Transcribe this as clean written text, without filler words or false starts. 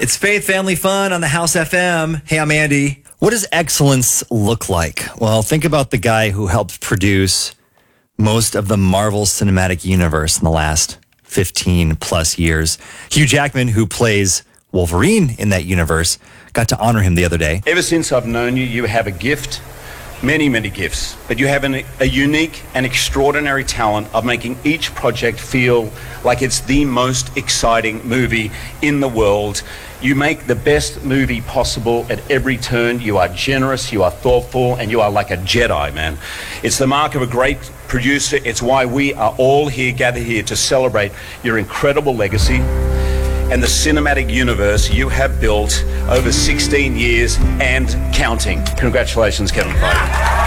It's Faith Family Fun on the House FM. Hey, I'm Andy. What does excellence look like? Well, think about the guy who helped produce most of the Marvel Cinematic Universe in the last 15 plus years. Hugh Jackman, who plays Wolverine in that universe, got to honor him the other day. Ever since I've known you, you have a gift, many gifts, but you have a unique and extraordinary talent of making each project feel like it's the most exciting movie in the world. You make the best movie possible at every turn. You are generous, you are thoughtful, and you are like a Jedi, man. It's the mark of a great producer. It's why we are all here, gathered here to celebrate your incredible legacy and the cinematic universe you have built over 16 years and counting. Congratulations, Kevin Feige.